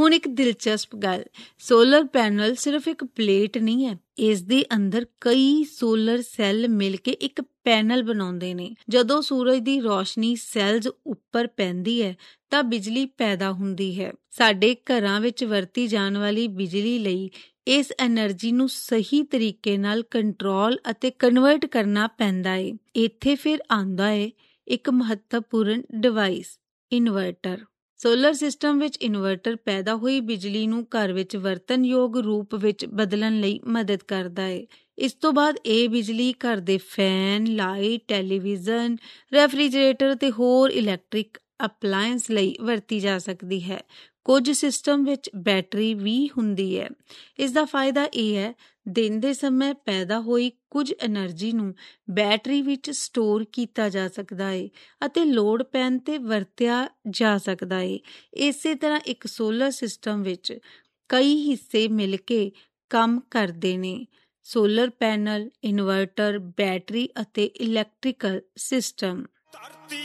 ਹੁਣ ਇੱਕ ਦਿਲਚਸਪ ਗੱਲ, ਸੋਲਰ ਪੈਨਲ ਸਿਰਫ ਇੱਕ ਪਲੇਟ ਨਹੀਂ ਹੈ, ਇਸ ਦੇ ਅੰਦਰ ਕਈ ਸੋਲਰ ਸੈੱਲ ਮਿਲ ਕੇ ਇੱਕ ਪੈਨਲ ਬਣਾਉਂਦੇ ਨੇ। ਜਦੋਂ ਸੂਰਜ ਦੀ ਰੋਸ਼ਨੀ ਸੈੱਲਜ਼ ਉੱਪਰ ਪੈਂਦੀ ਹੈ ਤਾਂ ਬਿਜਲੀ ਪੈਦਾ ਹੁੰਦੀ ਹੈ। ਸਾਡੇ ਘਰਾਂ ਵਿੱਚ ਵਰਤੀ ਜਾਣ ਵਾਲੀ ਬਿਜਲੀ ਲਈ ਇਸ ਐਨਰਜੀ ਨੂੰ ਸਹੀ ਤਰੀਕੇ ਨਾਲ ਕੰਟਰੋਲ ਅਤੇ ਕਨਵਰਟ ਕਰਨਾ ਪੈਂਦਾ ਏ। ਇੱਥੇ ਫਿਰ ਆਉਂਦਾ ਏ ਇੱਕ ਮਹੱਤਵਪੂਰਨ ਡਿਵਾਈਸ, ਇਨਵਰਟਰ। ਸੋਲਰ ਸਿਸਟਮ ਵਿੱਚ ਇਨਵਰਟਰ ਪੈਦਾ ਹੋਈ ਬਿਜਲੀ ਨੂੰ ਘਰ ਵਿੱਚ ਵਰਤਨਯੋਗ ਰੂਪ ਵਿੱਚ ਬਦਲਣ ਲਈ ਮਦਦ ਕਰਦਾ ਹੈ। ਇਸ ਤੋਂ ਬਾਅਦ ਇਹ ਬਿਜਲੀ ਘਰ ਦੇ ਫੈਨ, ਲਾਈਟ, ਟੈਲੀਵਿਜ਼ਨ, ਰੈਫਰੀਜਰੇਟਰ ਅਤੇ ਹੋਰ ਇਲੈਕਟ੍ਰਿਕ ਅਪਲਾਇੰਸ ਲਈ ਵਰਤੀ ਜਾ ਸਕਦੀ ਹੈ। ਕੁਝ ਸਿਸਟਮ ਵਿੱਚ ਬੈਟਰੀ ਵੀ ਹੁੰਦੀ ਹੈ। ਇਸ ਦਾ ਫਾਇਦਾ ਇਹ ਹੈ, ਦਿਨ ਦੇ ਸਮੇਂ ਪੈਦਾ ਹੋਈ ਕੁਝ ਐਨਰਜੀ ਨੂੰ ਬੈਟਰੀ ਵਿੱਚ ਸਟੋਰ ਕੀਤਾ ਜਾ ਸਕਦਾ ਹੈ ਅਤੇ ਲੋੜ ਪੈਣ 'ਤੇ ਵਰਤਿਆ ਜਾ ਸਕਦਾ ਹੈ। ਇਸੇ ਤਰ੍ਹਾਂ ਇੱਕ ਸੋਲਰ ਸਿਸਟਮ ਵਿੱਚ ਕਈ ਹਿੱਸੇ ਮਿਲ ਕੇ ਕੰਮ ਕਰਦੇ ਨੇ: ਸੋਲਰ ਪੈਨਲ, ਇਨਵਰਟਰ, ਬੈਟਰੀ ਅਤੇ ਇਲੈਕਟ੍ਰੀਕਲ ਸਿਸਟਮ।